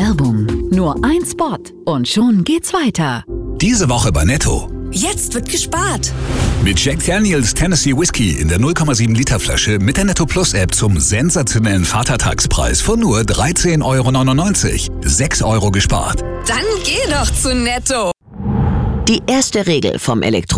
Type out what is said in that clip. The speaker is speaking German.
Werbung. Nur ein Spot und schon geht's weiter. Diese Woche bei Netto. Jetzt wird gespart. Mit Jack Daniels Tennessee Whiskey in der 0,7 Liter Flasche mit der Netto Plus App zum sensationellen Vatertagspreis von nur 13,99 €. 6 € gespart. Dann geh doch zu Netto. Die erste Regel vom